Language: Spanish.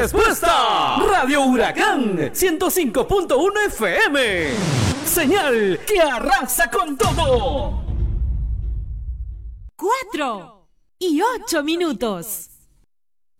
respuesta. Radio Huracán 105.1 FM. Señal que arrasa con todo. 4:08.